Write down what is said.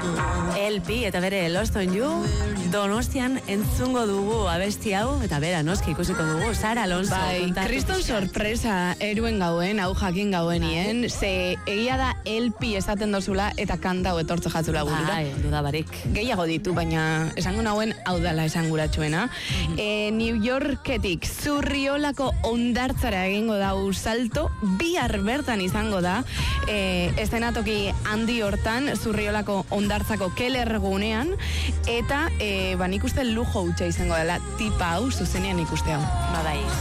LP eta bere Lost on You Donostian entzungo dugu abesti hau eta bera noski ikusiko dugu Sara Alonso. Bai, kriston sorpresa eruen gauen, hau jakin gauenien, ze egia da LP esaten dozula eta kanta hau etortze jatzula gurura. Bai, dudabarik. Gehiago ditu, baina esango nauen hau dela esanguratsuena. New Yorketik Zurriolako hondartzara egingo da salto, bihar bertan izango da, eszenatoki handi hortan, Zurriolako hondartzako Keller gunean, eta nik uste lujo hutsa izango dela tipa hau zuzenean ikuste hau. Bai.